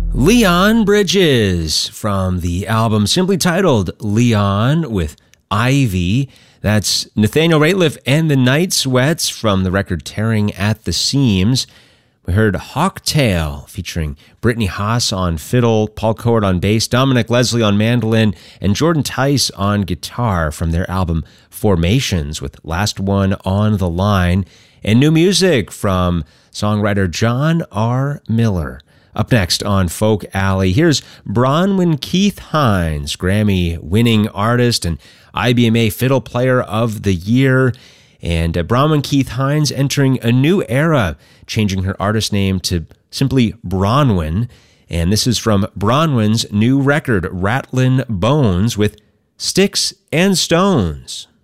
Leon Bridges from the album simply titled Leon with Ivy. That's Nathaniel Rateliff and the Night Sweats from the record Tearing at the Seams. We heard Hawktail featuring Brittany Haas on fiddle, Paul Coward on bass, Dominic Leslie on mandolin, and Jordan Tice on guitar from their album Formations with Last One on the Line. And new music from songwriter John R. Miller. Up next on Folk Alley, here's Bronwyn Keith Hines, Grammy-winning artist and IBMA Fiddle Player of the Year. And Bronwyn Keith Hines entering a new era, changing her artist name to simply Bronwyn. And this is from Bronwyn's new record, Rattlin' Bones, with Sticks and Stones.